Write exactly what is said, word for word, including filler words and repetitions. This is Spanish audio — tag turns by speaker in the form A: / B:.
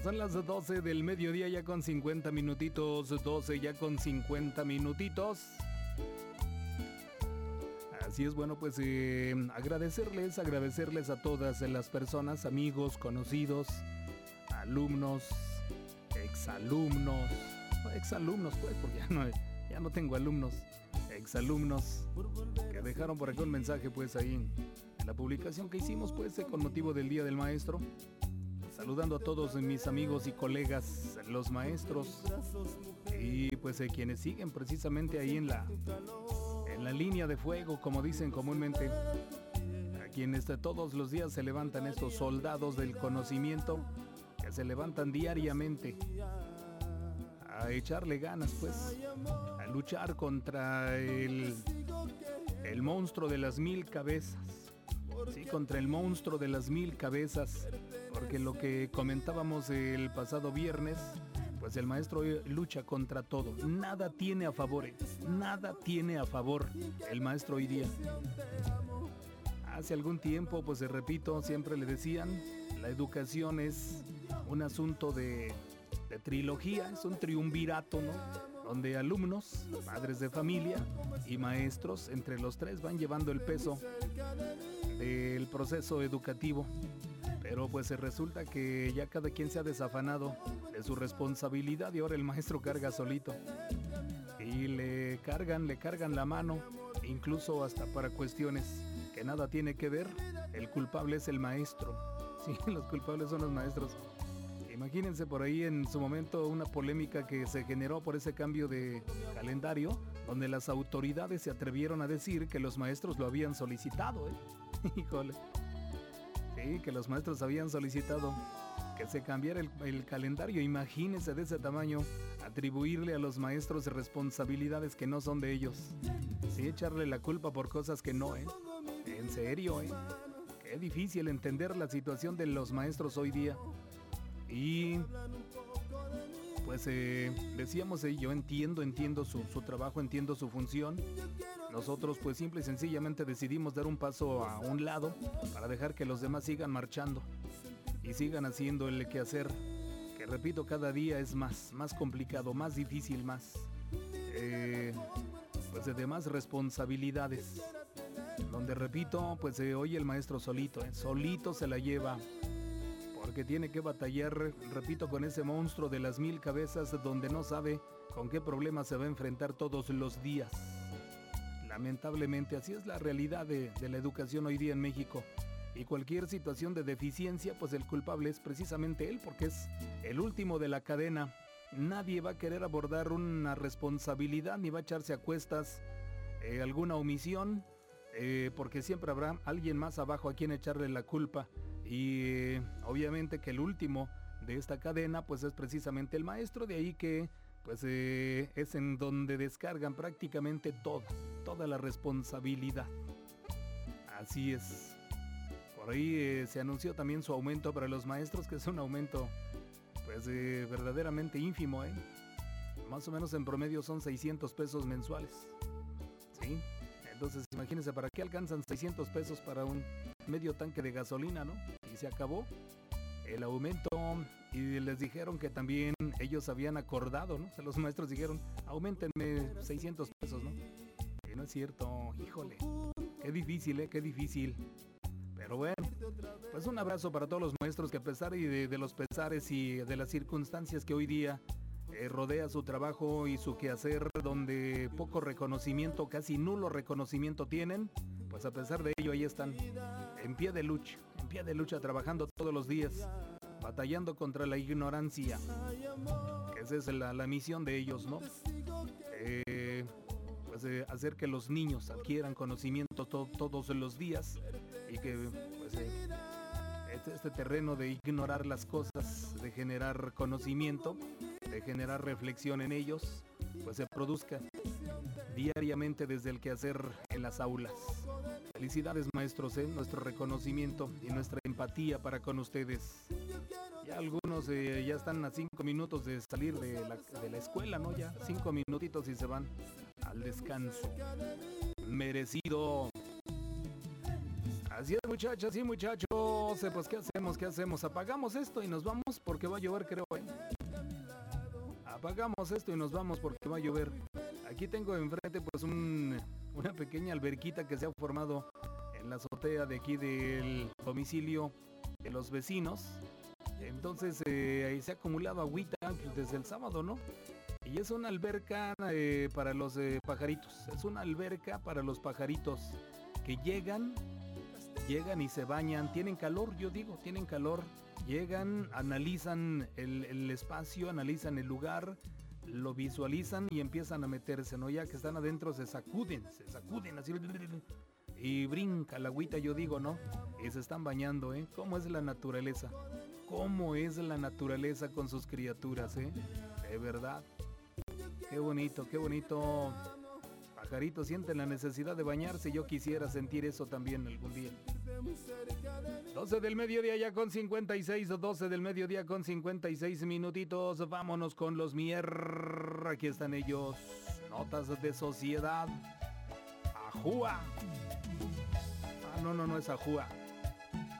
A: Son las doce del mediodía ya con cincuenta minutitos, doce ya con cincuenta minutitos. Así es, bueno, pues eh, agradecerles, agradecerles a todas las personas, amigos, conocidos, alumnos, exalumnos, exalumnos pues, porque ya no, ya no tengo alumnos, exalumnos, que dejaron por acá un mensaje pues ahí en la publicación que hicimos pues con motivo del Día del Maestro. Saludando a todos mis amigos y colegas, los maestros, y pues eh, quienes siguen precisamente ahí en la, en la línea de fuego, como dicen comúnmente, a quienes de todos los días se levantan estos soldados del conocimiento, que se levantan diariamente a echarle ganas, pues, a luchar contra el, el monstruo de las mil cabezas, sí, contra el monstruo de las mil cabezas. Porque lo que comentábamos el pasado viernes, pues el maestro lucha contra todo. Nada tiene a favor, nada tiene a favor el maestro hoy día. Hace algún tiempo, pues repito, siempre le decían, la educación es un asunto de, de trilogía, es un triunvirato, ¿no? Donde alumnos, padres de familia y maestros, entre los tres van llevando el peso del proceso educativo. Pero pues resulta que ya cada quien se ha desafanado de su responsabilidad y ahora el maestro carga solito. Y le cargan, le cargan la mano, incluso hasta para cuestiones que nada tiene que ver. El culpable es el maestro. Sí, los culpables son los maestros. Imagínense por ahí en su momento una polémica que se generó por ese cambio de calendario, donde las autoridades se atrevieron a decir que los maestros lo habían solicitado, ¿eh? Híjole. Sí, que los maestros habían solicitado que se cambiara el, el calendario. Imagínense de ese tamaño, atribuirle a los maestros responsabilidades que no son de ellos. Sí, echarle la culpa por cosas que no, ¿eh? En serio, ¿eh? Qué difícil entender la situación de los maestros hoy día. Y pues eh, decíamos, eh, yo entiendo, entiendo su, su trabajo, entiendo su función. Nosotros pues simple y sencillamente decidimos dar un paso a un lado para dejar que los demás sigan marchando y sigan haciendo el quehacer, que repito, cada día es más, más complicado, más difícil, más eh, pues de más responsabilidades, donde repito, pues eh, hoy el maestro solito, eh, solito se la lleva, porque tiene que batallar, repito, con ese monstruo de las mil cabezas, donde no sabe con qué problema se va a enfrentar todos los días. Lamentablemente así es la realidad de, de la educación hoy día en México, y cualquier situación de deficiencia, pues el culpable es precisamente él, porque es el último de la cadena. Nadie va a querer abordar una responsabilidad ni va a echarse a cuestas eh, alguna omisión, eh, porque siempre habrá alguien más abajo a quien echarle la culpa, y eh, obviamente que el último de esta cadena pues es precisamente el maestro, de ahí que pues eh, es en donde descargan prácticamente toda, toda la responsabilidad. Así es. Por ahí eh, se anunció también su aumento para los maestros, que es un aumento pues eh, verdaderamente ínfimo, ¿eh? Más o menos en promedio son seiscientos pesos mensuales. ¿Sí? Entonces imagínense, ¿para qué alcanzan seiscientos pesos para un medio tanque de gasolina, no? Y se acabó el aumento, y les dijeron que también ellos habían acordado, ¿no? O sea, los maestros dijeron, aumentenme seiscientos pesos, ¿no? Y no es cierto, híjole, qué difícil, ¿eh? Qué difícil. Pero bueno, pues un abrazo para todos los maestros que a pesar de, de los pesares y de las circunstancias que hoy día eh, rodea su trabajo y su quehacer, donde poco reconocimiento, casi nulo reconocimiento tienen, pues a pesar de ello ahí están, en pie de lucha, en pie de lucha, trabajando todos los días, batallando contra la ignorancia, que esa es la, la misión de ellos, ¿no? Eh, pues eh, hacer que los niños adquieran conocimiento to- todos los días, y que pues eh, este, este terreno de ignorar las cosas, de generar conocimiento, de generar reflexión en ellos, pues se produzca diariamente desde el quehacer en las aulas. Felicidades, maestros, ¿eh? Nuestro reconocimiento y nuestra empatía para con ustedes. Ya algunos eh, ya están a cinco minutos de salir de la, de la escuela, ¿no? Ya cinco minutitos y se van al descanso merecido. Así es, muchachas y muchachos. José, pues ¿qué hacemos? ¿Qué hacemos? Apagamos esto y nos vamos porque va a llover, creo, ¿eh? Apagamos esto y nos vamos porque va a llover. Aquí tengo enfrente pues un, una pequeña alberquita que se ha formado en la azotea de aquí del domicilio de los vecinos. Entonces eh, ahí se ha acumulado agüita desde el sábado, ¿no? Y es una alberca eh, para los eh, pajaritos. Es una alberca para los pajaritos que llegan, llegan y se bañan. Tienen calor, yo digo, tienen calor. Llegan, analizan el, el espacio, analizan el lugar, lo visualizan y empiezan a meterse, ¿no? Ya que están adentro se sacuden, se sacuden así y brinca la agüita, yo digo, ¿no? Y se están bañando, ¿eh? ¿Cómo es la naturaleza? ¿Cómo es la naturaleza con sus criaturas, eh? De verdad. Qué bonito, qué bonito. Pajaritos sienten la necesidad de bañarse. Yo quisiera sentir eso también algún día. doce del mediodía ya con cincuenta y seis, doce del mediodía con cincuenta y seis minutitos. Vámonos con los mier. Aquí están ellos. Notas de sociedad. Ajúa. Ah, no, no, no es Ajúa.